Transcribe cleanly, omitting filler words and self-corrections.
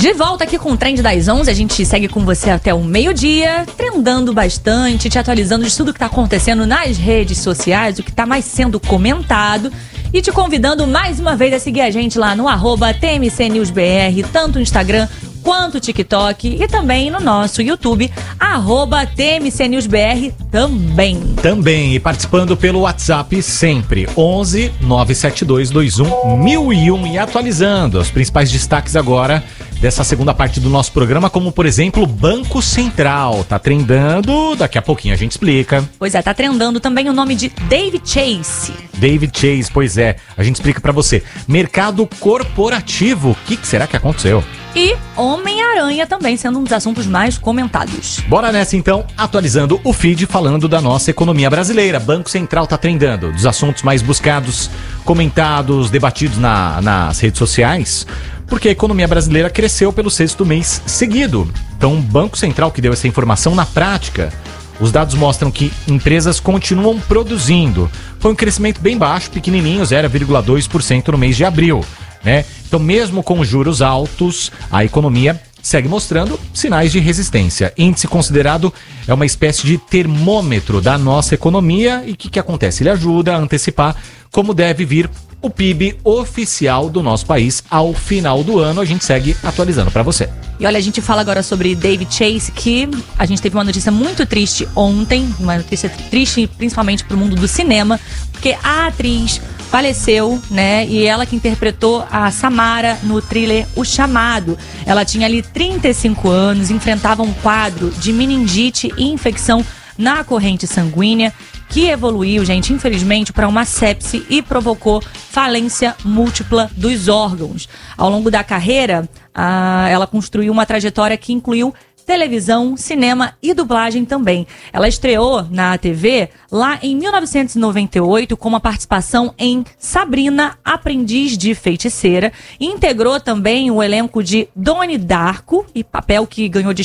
De volta aqui com o Trend das 11, a gente segue com você até o meio-dia, trendando bastante, te atualizando de tudo que tá acontecendo nas redes sociais, o que tá mais sendo comentado e te convidando mais uma vez a seguir a gente lá no @TMCNewsBR, tanto no Instagram quanto TikTok e também no nosso YouTube, @TMCNewsBR também. Também, e participando pelo WhatsApp sempre, 11 972 21 1001 e atualizando os principais destaques agora dessa segunda parte do nosso programa, como por exemplo, Banco Central. Tá trendando, daqui a pouquinho a gente explica. Pois é, tá trendando também o nome de David Chase. David Chase, pois é, a gente explica pra você. Mercado corporativo, o que será que aconteceu? E Homem-Aranha também sendo um dos assuntos mais comentados. Bora nessa então, atualizando o feed, falando da nossa economia brasileira. Banco Central tá trendando, dos assuntos mais buscados, comentados, debatidos nas redes sociais, porque a economia brasileira cresceu pelo 6º mês seguido. Então, o Banco Central que deu essa informação na prática, os dados mostram que empresas continuam produzindo. Foi um crescimento bem baixo, pequenininho, 0,2% no mês de abril. Né? Então, mesmo com juros altos, a economia segue mostrando sinais de resistência. Índice considerado é uma espécie de termômetro da nossa economia e o que acontece? Ele ajuda a antecipar como deve vir o PIB oficial do nosso país ao final do ano. A gente segue atualizando para você. E olha, a gente fala agora sobre David Chase, que a gente teve uma notícia muito triste ontem, uma notícia triste principalmente para o mundo do cinema, porque a atriz faleceu, né? E ela que interpretou a Samara no thriller O Chamado. Ela tinha ali 35 anos, enfrentava um quadro de meningite e infecção na corrente sanguínea, que evoluiu, gente, infelizmente, para uma sepse e provocou falência múltipla dos órgãos. Ao longo da carreira, ela construiu uma trajetória que incluiu televisão, cinema e dublagem também. Ela estreou na TV lá em 1998 com uma participação em Sabrina, Aprendiz de Feiticeira, e integrou também o elenco de Donnie Darko, e papel que ganhou